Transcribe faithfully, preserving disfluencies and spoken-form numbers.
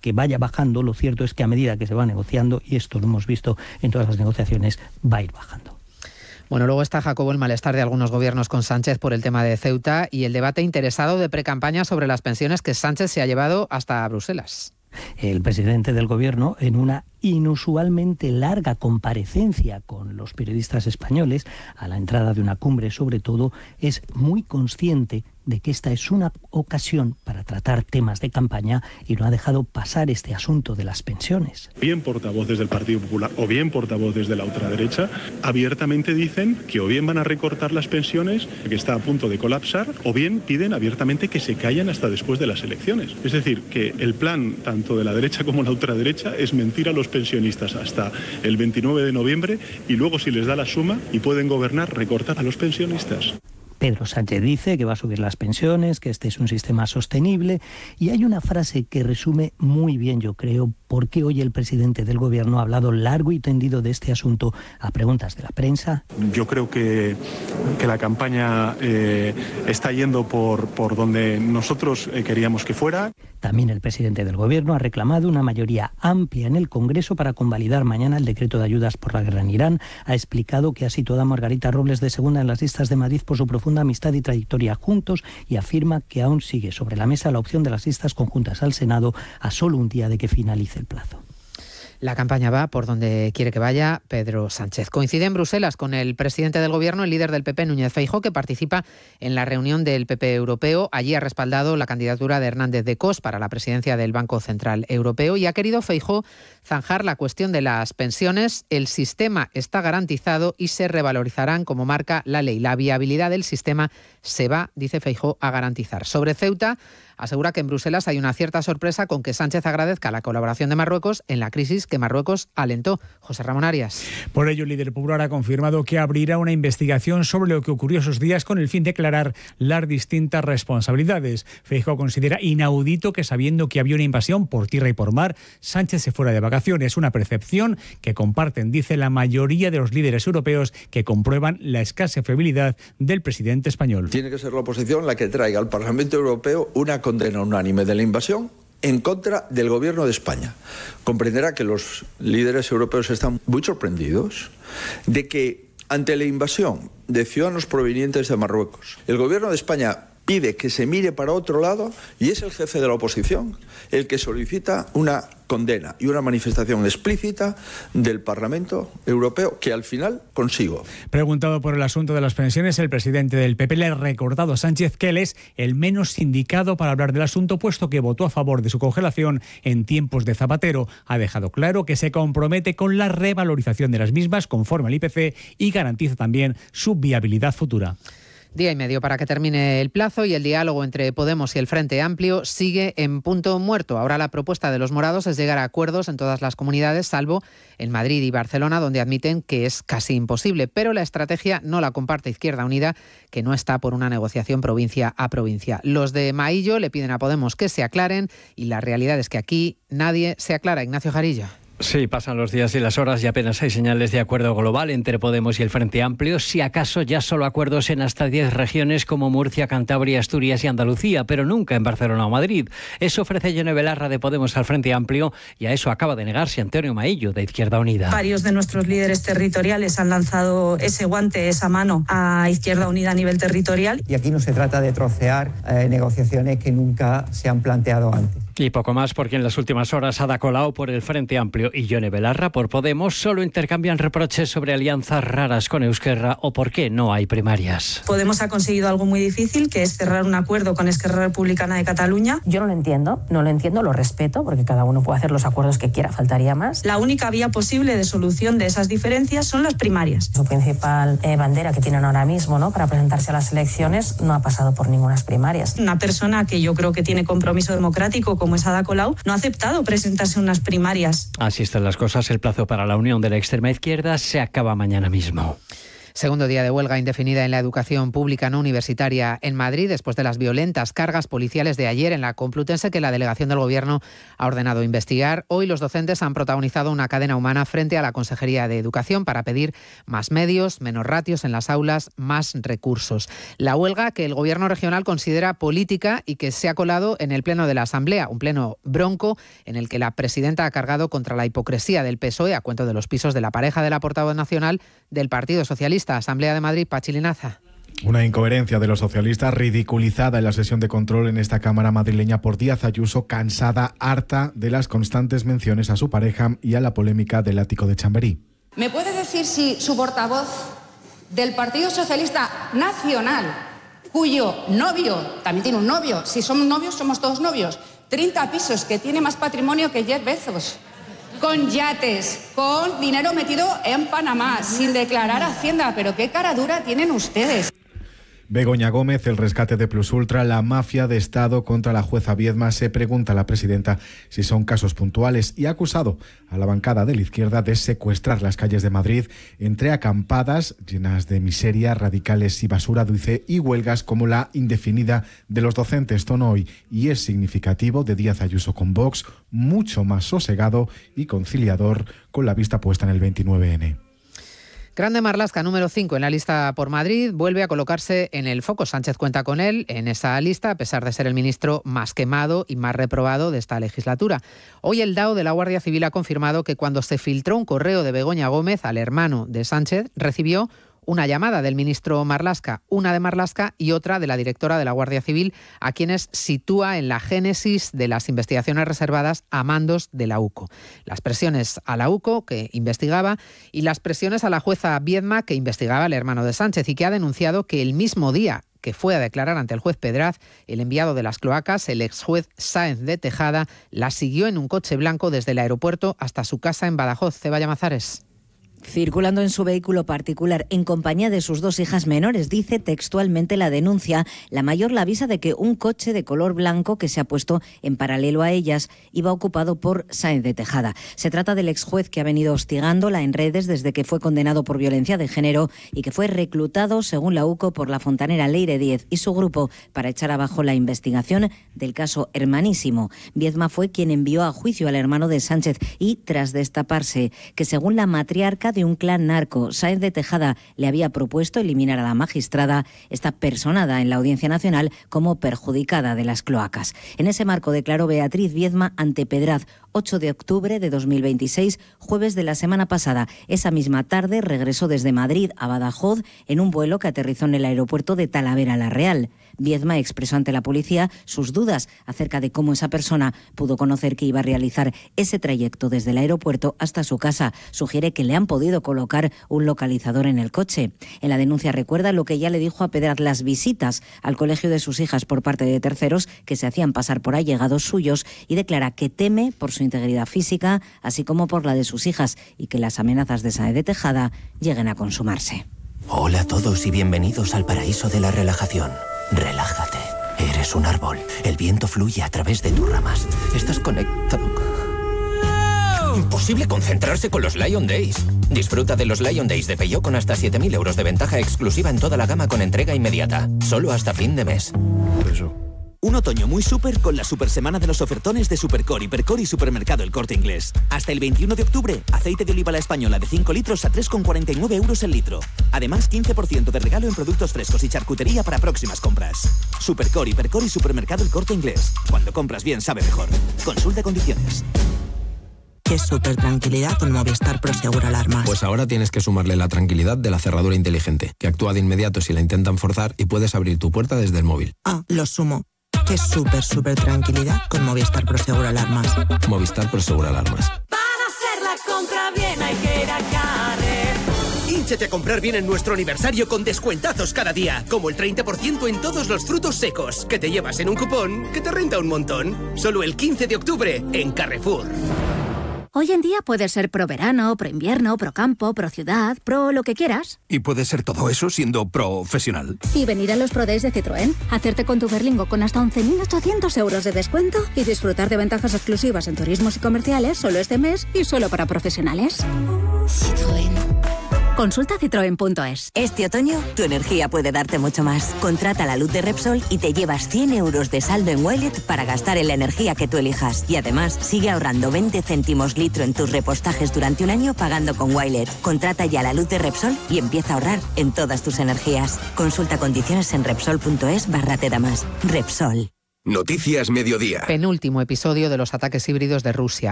que vaya bajando. Lo cierto es que a medida que se va negociando, y esto lo hemos visto en todas las negociaciones, va a ir bajando. Bueno, luego está, Jacobo, el malestar de algunos gobiernos con Sánchez por el tema de Ceuta y el debate interesado de precampaña sobre las pensiones que Sánchez se ha llevado hasta Bruselas. El presidente del Gobierno, en una inusualmente larga comparecencia con los periodistas españoles a la entrada de una cumbre, sobre todo, es muy consciente de que esta es una ocasión para tratar temas de campaña y no ha dejado pasar este asunto de las pensiones. Bien portavoces del Partido Popular o bien portavoces de la ultraderecha abiertamente dicen que o bien van a recortar las pensiones, que está a punto de colapsar, o bien piden abiertamente que se callen hasta después de las elecciones. Es decir, que el plan tanto de la derecha como la ultraderecha es mentir a los pensionistas hasta el veintinueve de noviembre y luego, si les da la suma y pueden gobernar, recortar a los pensionistas. Pedro Sánchez dice que va a subir las pensiones, que este es un sistema sostenible, y hay una frase que resume muy bien, yo creo, por qué hoy el presidente del Gobierno ha hablado largo y tendido de este asunto a preguntas de la prensa. Yo creo que, que la campaña eh, está yendo por, por donde nosotros eh, queríamos que fuera. También el presidente del Gobierno ha reclamado una mayoría amplia en el Congreso para convalidar mañana el decreto de ayudas por la guerra en Irán. Ha explicado que ha situado a Margarita Robles de segunda en las listas de Madrid por su profunda amistad y trayectoria juntos, y afirma que aún sigue sobre la mesa la opción de las listas conjuntas al Senado a solo un día de que finalice el plazo. La campaña va por donde quiere que vaya Pedro Sánchez. Coincide en Bruselas con el presidente del Gobierno, el líder del P P, Núñez Feijóo, que participa en la reunión del P P europeo. Allí ha respaldado la candidatura de Hernández de Cos para la presidencia del Banco Central Europeo y ha querido Feijóo zanjar la cuestión de las pensiones. El sistema está garantizado y se revalorizarán como marca la ley. La viabilidad del sistema se va, dice Feijóo, a garantizar. Sobre Ceuta, asegura que en Bruselas hay una cierta sorpresa con que Sánchez agradezca la colaboración de Marruecos en la crisis que Marruecos alentó. José Ramón Arias. Por ello, el líder popular ha confirmado que abrirá una investigación sobre lo que ocurrió esos días con el fin de aclarar las distintas responsabilidades. Feijóo considera inaudito que, sabiendo que había una invasión por tierra y por mar, Sánchez se fuera de vacaciones. Una percepción que comparten, dice, la mayoría de los líderes europeos, que comprueban la escasa fiabilidad del presidente español. Tiene que ser la oposición la que traiga al Parlamento Europeo una condena unánime de la invasión en contra del Gobierno de España. Comprenderá que los líderes europeos están muy sorprendidos de que, ante la invasión de ciudadanos provenientes de Marruecos, el Gobierno de España pide que se mire para otro lado y es el jefe de la oposición el que solicita una condena y una manifestación explícita del Parlamento Europeo, que al final consigo. Preguntado por el asunto de las pensiones, el presidente del P P le ha recordado a Sánchez que él es el menos indicado para hablar del asunto, puesto que votó a favor de su congelación en tiempos de Zapatero. Ha dejado claro que se compromete con la revalorización de las mismas conforme al I P C y garantiza también su viabilidad futura. Día y medio para que termine el plazo y el diálogo entre Podemos y el Frente Amplio sigue en punto muerto. Ahora la propuesta de los morados es llegar a acuerdos en todas las comunidades, salvo en Madrid y Barcelona, donde admiten que es casi imposible. Pero la estrategia no la comparte Izquierda Unida, que no está por una negociación provincia a provincia. Los de Maillo le piden a Podemos que se aclaren y la realidad es que aquí nadie se aclara. Ignacio Jarillo. Sí, pasan los días y las horas y apenas hay señales de acuerdo global entre Podemos y el Frente Amplio. Si acaso ya solo acuerdos en hasta diez regiones como Murcia, Cantabria, Asturias y Andalucía, pero nunca en Barcelona o Madrid. Eso ofrece Yone Belarra de Podemos al Frente Amplio y a eso acaba de negarse Antonio Maillo de Izquierda Unida. Varios de nuestros líderes territoriales han lanzado ese guante, esa mano a Izquierda Unida a nivel territorial. Y aquí no se trata de trocear eh, negociaciones que nunca se han planteado antes. Y poco más, porque en las últimas horas Ada Colau por el Frente Amplio y Yone Belarra por Podemos solo intercambian reproches sobre alianzas raras con Esquerra o por qué no hay primarias. Podemos ha conseguido algo muy difícil, que es cerrar un acuerdo con Esquerra Republicana de Cataluña. Yo no lo entiendo, no lo entiendo, lo respeto, porque cada uno puede hacer los acuerdos que quiera, faltaría más. La única vía posible de solución de esas diferencias son las primarias. Su principal eh, bandera que tienen ahora mismo, ¿no?, para presentarse a las elecciones no ha pasado por ninguna primarias. Una persona que yo creo que tiene compromiso democrático, como es Ada Colau, no ha aceptado presentarse en unas primarias. Así están las cosas. El plazo para la unión de la extrema izquierda se acaba mañana mismo. Segundo día de huelga indefinida en la educación pública no universitaria en Madrid, después de las violentas cargas policiales de ayer en la Complutense que la delegación del Gobierno ha ordenado investigar. Hoy los docentes han protagonizado una cadena humana frente a la Consejería de Educación para pedir más medios, menos ratios en las aulas, más recursos. La huelga que el Gobierno regional considera política y que se ha colado en el Pleno de la Asamblea, un pleno bronco en el que la presidenta ha cargado contra la hipocresía del P S O E a cuento de los pisos de la pareja de la portavoz nacional del Partido Socialista. Asamblea de Madrid, Pachi Linaza. Una incoherencia de los socialistas ridiculizada en la sesión de control en esta Cámara madrileña por Díaz Ayuso, cansada, harta de las constantes menciones a su pareja y a la polémica del ático de Chamberí. ¿Me puede decir si su portavoz del Partido Socialista Nacional, cuyo novio, también tiene un novio, si somos novios somos todos novios, treinta pisos, que tiene más patrimonio que Jeff Bezos, con yates, con dinero metido en Panamá, sin declarar Hacienda? Pero qué cara dura tienen ustedes. Begoña Gómez, el rescate de Plus Ultra, la mafia de Estado contra la jueza Viedma. Se pregunta a la presidenta si son casos puntuales y ha acusado a la bancada de la izquierda de secuestrar las calles de Madrid entre acampadas llenas de miseria, radicales y basura dulce y huelgas como la indefinida de los docentes. Tono hoy y es significativo de Díaz Ayuso con Vox, mucho más sosegado y conciliador, con la vista puesta en el veintinueve ene. Grande Marlaska, número cinco en la lista por Madrid, vuelve a colocarse en el foco. Sánchez cuenta con él en esa lista, a pesar de ser el ministro más quemado y más reprobado de esta legislatura. Hoy el D A O de la Guardia Civil ha confirmado que cuando se filtró un correo de Begoña Gómez al hermano de Sánchez, recibió una llamada del ministro Marlaska, una de Marlaska y otra de la directora de la Guardia Civil, a quienes sitúa en la génesis de las investigaciones reservadas a mandos de la UCO. Las presiones a la UCO, que investigaba, y las presiones a la jueza Viedma, que investigaba al hermano de Sánchez y que ha denunciado que el mismo día que fue a declarar ante el juez Pedraz, el enviado de las cloacas, el exjuez Sáenz de Tejada, la siguió en un coche blanco desde el aeropuerto hasta su casa en Badajoz. Ceba Llamazares. Circulando en su vehículo particular en compañía de sus dos hijas menores, dice textualmente la denuncia. La mayor la avisa de que un coche de color blanco que se ha puesto en paralelo a ellas iba ocupado por Sáenz de Tejada. Se trata del exjuez que ha venido hostigándola en redes desde que fue condenado por violencia de género y que fue reclutado, según la UCO, por la fontanera Leire Díez y su grupo para echar abajo la investigación del caso Hermanísimo. Viedma fue quien envió a juicio al hermano de Sánchez y, tras destaparse que según la matriarca de un clan narco, Sáenz de Tejada, le había propuesto eliminar a la magistrada, está personada en la Audiencia Nacional como perjudicada de las cloacas. En ese marco declaró Beatriz Viedma ante Pedraz, ocho de octubre de dos mil veintiséis, jueves de la semana pasada. Esa misma tarde regresó desde Madrid a Badajoz en un vuelo que aterrizó en el aeropuerto de Talavera la Real. Viedma expresó ante la policía sus dudas acerca de cómo esa persona pudo conocer que iba a realizar ese trayecto desde el aeropuerto hasta su casa. Sugiere que le han podido colocar un localizador en el coche. En la denuncia recuerda lo que ya le dijo a Pedraz, las visitas al colegio de sus hijas por parte de terceros que se hacían pasar por allegados suyos, y declara que teme por su integridad física, así como por la de sus hijas, y que las amenazas de Sáenz de Tejada lleguen a consumarse. Hola a todos y bienvenidos al paraíso de la relajación. Relájate. Eres un árbol. El viento fluye a través de tus ramas. Estás conectado. Imposible concentrarse con los Lion Days. Disfruta de los Lion Days de Peugeot con hasta siete mil euros de ventaja exclusiva en toda la gama con entrega inmediata. Solo hasta fin de mes. Eso. Un otoño muy súper con la super semana de los ofertones de Supercore, Hipercore y Supermercado El Corte Inglés. Hasta el veintiuno de octubre, aceite de oliva la española de cinco litros a tres con cuarenta y nueve euros el litro. Además, quince por ciento de regalo en productos frescos y charcutería para próximas compras. Supercore, Hipercore y Supermercado El Corte Inglés. Cuando compras bien, sabe mejor. Consulta condiciones. Qué súper tranquilidad con Movistar Prosegur Alarmas. Pues ahora tienes que sumarle la tranquilidad de la cerradura inteligente, que actúa de inmediato si la intentan forzar y puedes abrir tu puerta desde el móvil. Ah, lo sumo. Qué súper, súper tranquilidad con Movistar Prosegur Alarmas. Movistar Prosegur Alarmas. Para hacer la compra bien hay que ir a Carrefour. Hínchate a comprar bien en nuestro aniversario con descuentazos cada día, como el treinta por ciento en todos los frutos secos, que te llevas en un cupón que te renta un montón. Solo el quince de octubre en Carrefour. Hoy en día puedes ser pro verano, pro invierno, pro campo, pro ciudad, pro lo que quieras. Y puedes ser todo eso siendo profesional. Y venir a los Pro Days de Citroën, hacerte con tu Berlingo con hasta once mil ochocientos euros de descuento y disfrutar de ventajas exclusivas en turismos y comerciales solo este mes y solo para profesionales. Citroën. Consulta citroen punto es. Este otoño, tu energía puede darte mucho más. Contrata la luz de Repsol y te llevas cien euros de saldo en Wilet para gastar en la energía que tú elijas. Y además, sigue ahorrando veinte céntimos litro en tus repostajes durante un año pagando con Wilet. Contrata ya la luz de Repsol y empieza a ahorrar en todas tus energías. Consulta condiciones en Repsol punto es barra te da más. Repsol. Noticias Mediodía. Penúltimo episodio de los ataques híbridos de Rusia.